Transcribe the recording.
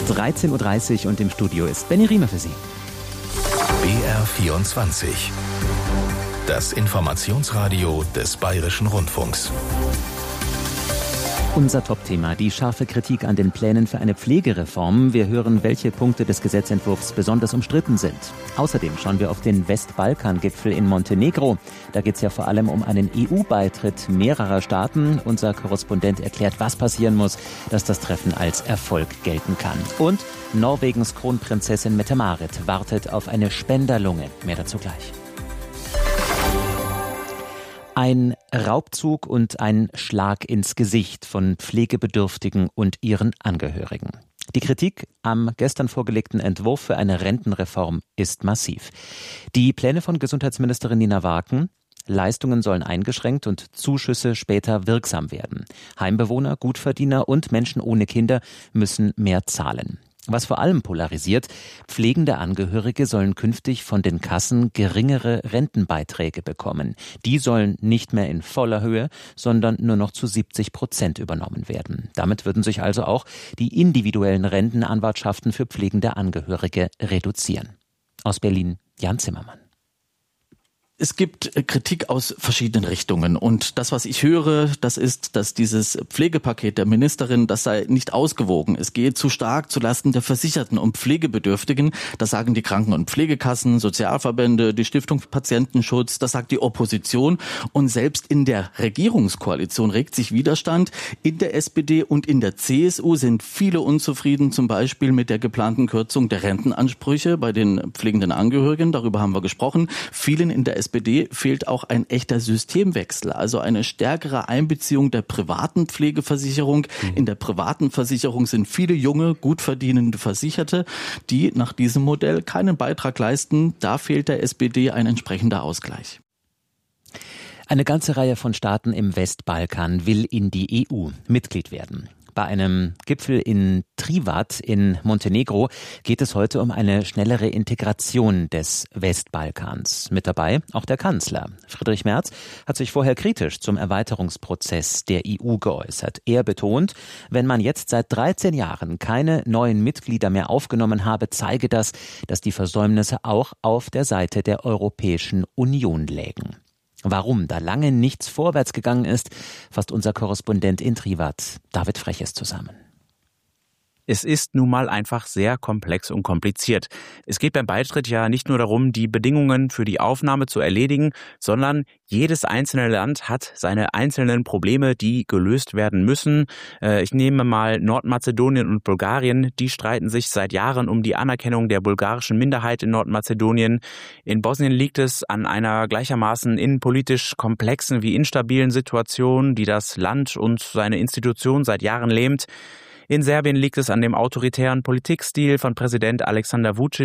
13.30 Uhr und im Studio ist Benny Riemer für Sie. BR24. Das Informationsradio des Bayerischen Rundfunks. Unser Topthema, die scharfe Kritik an den Plänen für eine Pflegereform. Wir hören, welche Punkte des Gesetzentwurfs besonders umstritten sind. Außerdem schauen wir auf den Westbalkan-Gipfel in Montenegro. Da geht es ja vor allem um einen EU-Beitritt mehrerer Staaten. Unser Korrespondent erklärt, was passieren muss, dass das Treffen als Erfolg gelten kann. Und Norwegens Kronprinzessin Mette-Marit wartet auf eine Spenderlunge. Mehr dazu gleich. Ein Raubzug und ein Schlag ins Gesicht von Pflegebedürftigen und ihren Angehörigen. Die Kritik am gestern vorgelegten Entwurf für eine Rentenreform ist massiv. Die Pläne von Gesundheitsministerin Nina Waken: Leistungen sollen eingeschränkt und Zuschüsse später wirksam werden. Heimbewohner, Gutverdiener und Menschen ohne Kinder müssen mehr zahlen. Was vor allem polarisiert: pflegende Angehörige sollen künftig von den Kassen geringere Rentenbeiträge bekommen. Die sollen nicht mehr in voller Höhe, sondern nur noch zu 70% übernommen werden. Damit würden sich also auch die individuellen Rentenanwartschaften für pflegende Angehörige reduzieren. Aus Berlin, Jan Zimmermann. Es gibt Kritik aus verschiedenen Richtungen und das, was ich höre, das ist, dass dieses Pflegepaket der Ministerin, das sei nicht ausgewogen. Es gehe zu stark zulasten der Versicherten und Pflegebedürftigen. Das sagen die Kranken- und Pflegekassen, Sozialverbände, die Stiftung für Patientenschutz, das sagt die Opposition. Und selbst in der Regierungskoalition regt sich Widerstand. In der SPD und in der CSU sind viele unzufrieden, zum Beispiel mit der geplanten Kürzung der Rentenansprüche bei den pflegenden Angehörigen. Darüber haben wir gesprochen. Vielen in der SPD fehlt auch ein echter Systemwechsel, also eine stärkere Einbeziehung der privaten Pflegeversicherung. In der privaten Versicherung sind viele junge, gut verdienende Versicherte, die nach diesem Modell keinen Beitrag leisten. Da fehlt der SPD ein entsprechender Ausgleich. Eine ganze Reihe von Staaten im Westbalkan will in die EU Mitglied werden. Bei einem Gipfel in Trivať in Montenegro geht es heute um eine schnellere Integration des Westbalkans. Mit dabei auch der Kanzler. Friedrich Merz hat sich vorher kritisch zum Erweiterungsprozess der EU geäußert. Er betont, wenn man jetzt seit 13 Jahren keine neuen Mitglieder mehr aufgenommen habe, zeige das, dass die Versäumnisse auch auf der Seite der Europäischen Union lägen. Warum da lange nichts vorwärts gegangen ist, fasst unser Korrespondent in Trivať, David Freches, zusammen. Es ist nun mal einfach sehr komplex und kompliziert. Es geht beim Beitritt ja nicht nur darum, die Bedingungen für die Aufnahme zu erledigen, sondern jedes einzelne Land hat seine einzelnen Probleme, die gelöst werden müssen. Ich nehme mal Nordmazedonien und Bulgarien. Die streiten sich seit Jahren um die Anerkennung der bulgarischen Minderheit in Nordmazedonien. In Bosnien liegt es an einer gleichermaßen innenpolitisch komplexen wie instabilen Situation, die das Land und seine Institutionen seit Jahren lähmt. In Serbien liegt es an dem autoritären Politikstil von Präsident Aleksandar Vučić,